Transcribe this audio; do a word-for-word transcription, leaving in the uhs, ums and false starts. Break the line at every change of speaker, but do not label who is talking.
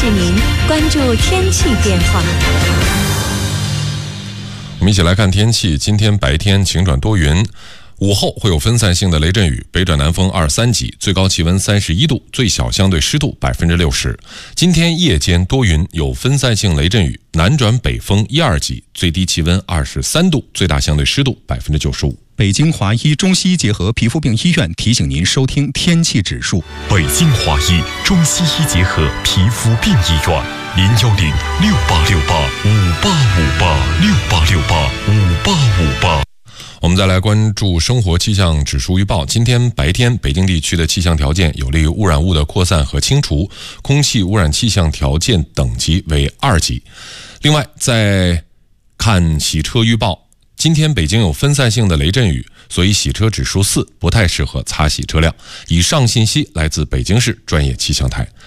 您关注天气变化。
我们一起来看天气。今天白天晴转多云，午后会有分散性的雷阵雨，北转南风二三级，最高气温三十一度，最小相对湿度百分之六十。今天夜间多云，有分散性雷阵雨，南转北风一二级，最低气温二十三度，最大相对湿度百分之九十五。
北京华医中西医结合皮肤病医院提醒您收听天气指数。
北京华医中西医结合皮肤病医院，零幺零六八六八五八五八六八六八五八五八。
我们再来关注生活气象指数预报。今天白天北京地区的气象条件有利于污染物的扩散和清除，空气污染气象条件等级为二级。另外再看洗车预报，今天北京有分散性的雷阵雨，所以洗车指数四，不太适合擦洗车辆。以上信息来自北京市专业气象台。